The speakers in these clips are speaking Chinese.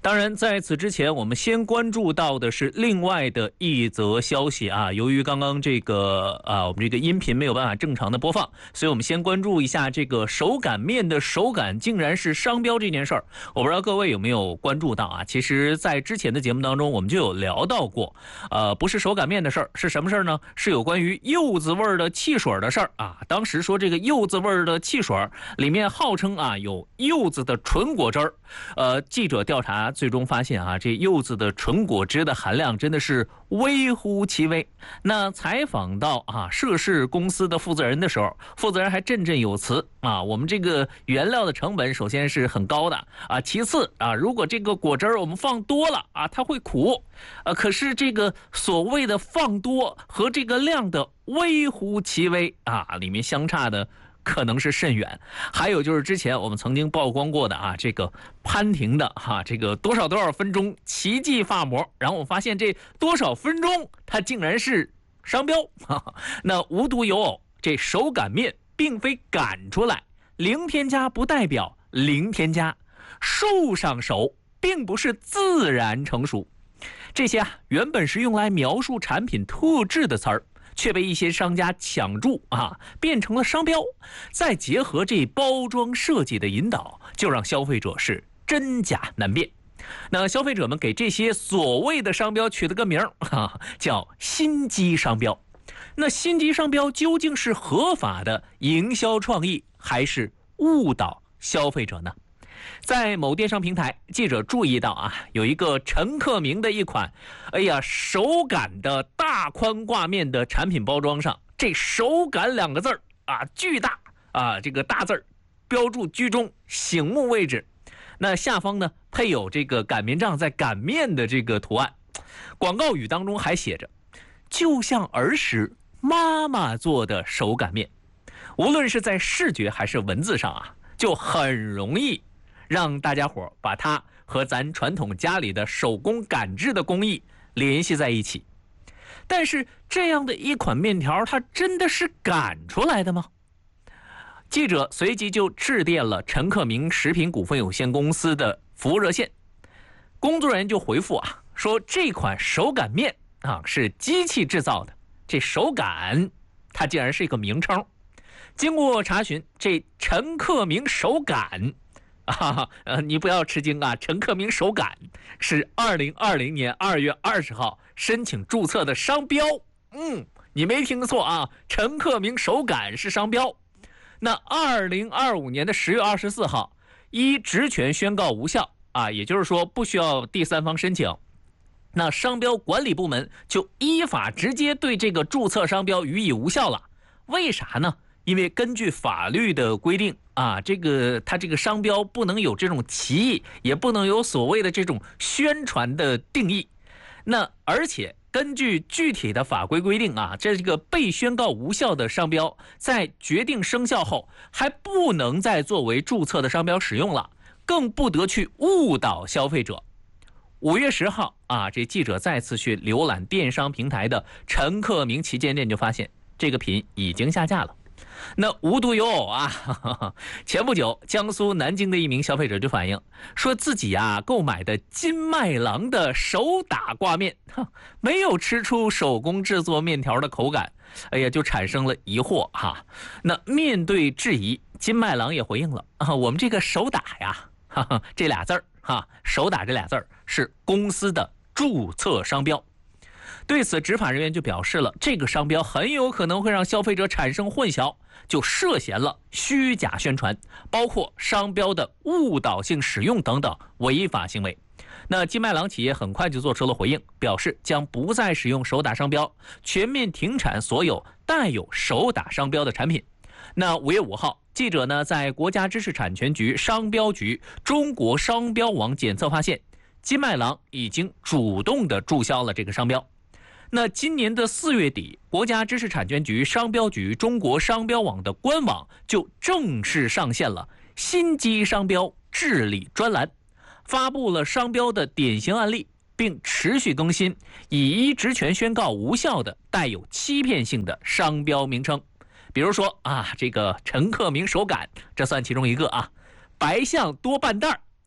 当然，在此之前，我们先关注到的是另外的一则消息啊。由于刚刚我们这个音频没有办法正常的播放，所以我们先关注一下这个手擀面的手擀竟然是商标这件事儿。我不知道各位有没有关注到啊？其实，在之前的节目当中，我们就有聊到过，不是手擀面的事儿，是什么事儿呢？是有关于柚子味儿的汽水的事儿啊。当时说这个柚子味儿的汽水里面号称啊有柚子的纯果汁儿。记者调查最终发现啊，这柚子的纯果汁的含量真的是微乎其微。那采访到啊涉事公司的负责人的时候，负责人还振振有词啊，我们这个原料的成本首先是很高的啊，其次啊，如果这个果汁我们放多了啊，它会苦。可是这个所谓的放多和这个量的微乎其微啊，里面相差的可能是甚远。还有就是之前我们曾经曝光过的啊，这个潘婷的这个多少分钟奇迹发膜，然后我发现这多少分钟它竟然是商标。那无独有偶，这手擀面并非擀出来，零添加不代表零添加，树上熟并不是自然成熟。这些原本是用来描述产品特质的词儿，却被一些商家抢注变成了商标，再结合这包装设计的引导，就让消费者是真假难辨。那消费者们给这些所谓的商标取了个名叫心机商标。那心机商标究竟是合法的营销创意，还是误导消费者呢？在某电商平台，记者注意到有一个陈克明的一款手擀的大宽挂面的产品包装上，这手擀两个字巨大这个大字标注居中醒目位置。那下方呢配有这个擀面杖在擀面的这个图案，广告语当中还写着就像儿时妈妈做的手擀面。无论是在视觉还是文字上就很容易让大家伙把它和咱传统家里的手工擀制的工艺联系在一起。但是这样的一款面条，它真的是擀出来的吗？记者随即就致电了陈克明食品股份有限公司的服务热线，工作人员就回复说这款手擀面是机器制造的，这手擀它竟然是一个名称。经过查询，这陈克明手擀你不要吃惊陈克明手擀是2020年2月20号申请注册的商标。你没听错陈克明手擀是商标。那2025年的10月24号，依职权宣告无效也就是说不需要第三方申请。那商标管理部门就依法直接对这个注册商标予以无效了。为啥呢？因为根据法律的规定它这个商标不能有这种歧义，也不能有所谓的这种宣传的定义。那而且根据具体的法规规定这个被宣告无效的商标在决定生效后还不能再作为注册的商标使用了，更不得去误导消费者。5月10号这记者再次去浏览电商平台的陈克明旗舰店，就发现这个品已经下架了。那无独有偶前不久江苏南京的一名消费者就反映说，自己购买的金麦郎的手打挂面没有吃出手工制作面条的口感，就产生了疑惑那面对质疑，金麦郎也回应了我们这个手打这俩字手打这俩字是公司的注册商标。对此，执法人员就表示了，这个商标很有可能会让消费者产生混淆，就涉嫌了虚假宣传，包括商标的误导性使用等等违法行为。那金麦郎企业很快就做出了回应，表示将不再使用手打商标，全面停产所有带有手打商标的产品。那5月5号，记者呢在国家知识产权局、商标局、中国商标网检测发现，金麦郎已经主动的注销了这个商标。那今年的4月底，国家知识产权局、商标局、中国商标网的官网就正式上线了心机商标治理专栏，发布了商标的典型案例，并持续更新已依职权宣告无效的带有欺骗性的商标名称。比如说这个陈克明手擀，这算其中一个白象多半袋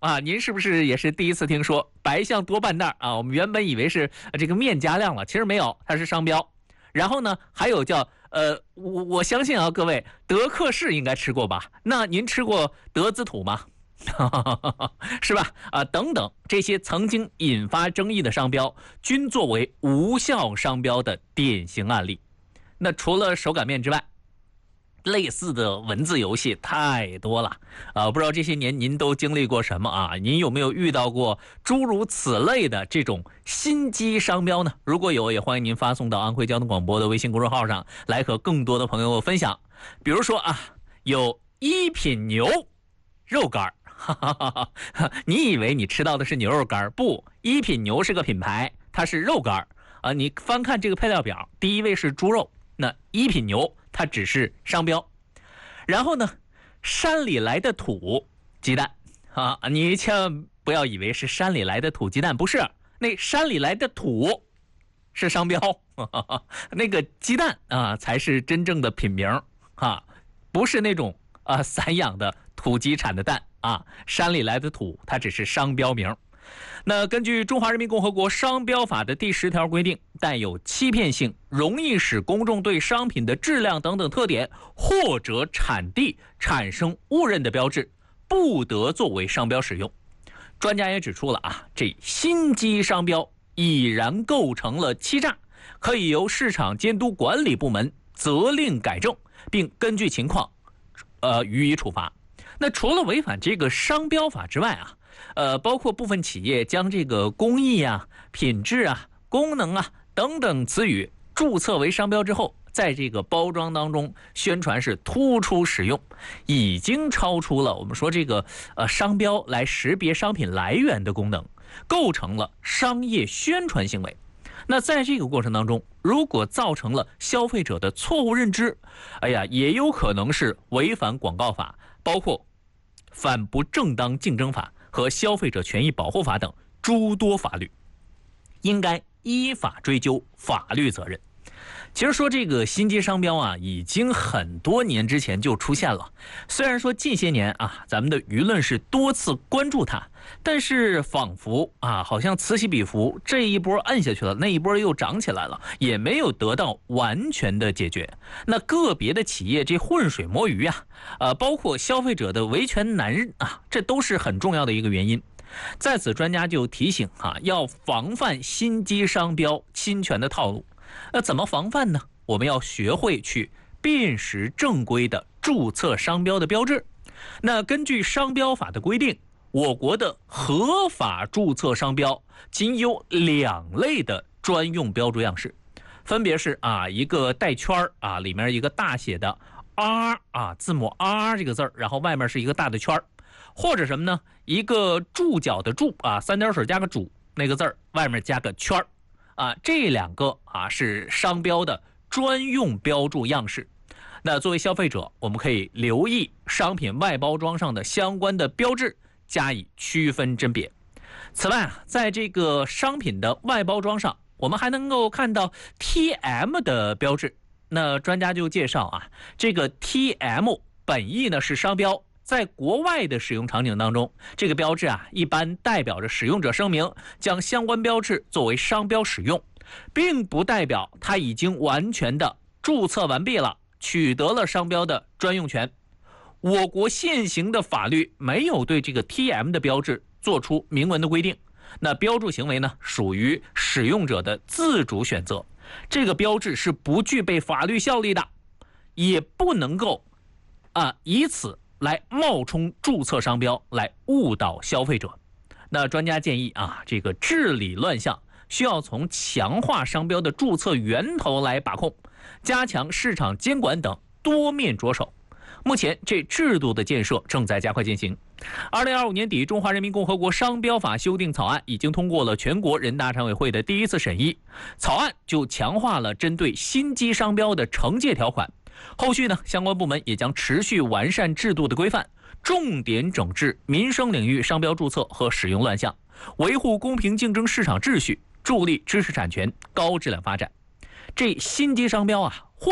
啊，您是不是也是第一次听说白象多半袋啊？我们原本以为是这个面加量了，其实没有，它是商标。然后呢，还有叫我相信啊，各位德克士应该吃过吧？那您吃过德资土吗？是吧？啊，等等，这些曾经引发争议的商标，均作为无效商标的典型案例。那除了手擀面之外，类似的文字游戏太多了啊！不知道这些年您都经历过什么啊？您有没有遇到过诸如此类的这种心机商标呢？如果有，也欢迎您发送到安徽交通广播的微信公众号上来和更多的朋友分享。比如说啊，有一品牛肉干你以为你吃到的是牛肉干？不，一品牛是个品牌，它是肉干啊。你翻看这个配料表，第一位是猪肉，那一品牛它只是商标。然后呢，山里来的土鸡蛋啊，你千万不要以为是山里来的土鸡蛋，不是，那山里来的土是商标，那个鸡蛋啊才是真正的品名啊，不是那种散养的土鸡产的蛋啊，山里来的土它只是商标名。那根据《中华人民共和国商标法》的第10条规定，带有欺骗性、容易使公众对商品的质量等等特点或者产地产生误认的标志，不得作为商标使用。专家也指出了啊，这心机商标已然构成了欺诈，可以由市场监督管理部门责令改正，并根据情况予以处罚。那除了违反这个商标法之外啊，包括部分企业将这个工艺啊、品质啊、功能啊等等词语注册为商标之后，在这个包装当中宣传是突出使用，已经超出了我们说这个商标来识别商品来源的功能，构成了商业宣传行为。那在这个过程当中，如果造成了消费者的错误认知，也有可能是违反广告法，包括反不正当竞争法和消费者权益保护法等诸多法律，应该依法追究法律责任。其实说这个心机商标啊，已经很多年之前就出现了。虽然说近些年啊，咱们的舆论是多次关注它，但是仿佛啊，好像此起彼伏，这一波摁下去了，那一波又涨起来了，也没有得到完全的解决。那个别的企业这浑水摸鱼啊，包括消费者的维权难认啊，这都是很重要的一个原因。在此，专家就提醒啊，要防范心机商标侵权的套路。那怎么防范呢？我们要学会去辨识正规的注册商标的标志。那根据商标法的规定，我国的合法注册商标仅有2类的专用标注样式，分别是一个带圈里面一个大写的 R 字母 R 这个字，然后外面是一个大的圈，或者什么呢？一个注脚的注3点水加个主那个字，外面加个圈这2个是商标的专用标注样式。那作为消费者，我们可以留意商品外包装上的相关的标志，加以区分甄别。此外在这个商品的外包装上，我们还能够看到 TM 的标志。那专家就介绍这个 TM 本意呢是商标，在国外的使用场景当中，这个标志一般代表着使用者声明将相关标志作为商标使用，并不代表他已经完全的注册完毕了，取得了商标的专用权。我国现行的法律没有对这个 TM 的标志做出明文的规定，那标注行为呢属于使用者的自主选择，这个标志是不具备法律效力的，也不能够以此来冒充注册商标来误导消费者。那专家建议这个治理乱象需要从强化商标的注册源头来把控，加强市场监管等多面着手。目前这制度的建设正在加快进行。2025年底，中华人民共和国商标法修订草案已经通过了全国人大常委会的第1次审议，草案就强化了针对心机商标的惩戒条款。后续呢，相关部门也将持续完善制度的规范，重点整治民生领域商标注册和使用乱象，维护公平竞争市场秩序，助力知识产权高质量发展。这心机商标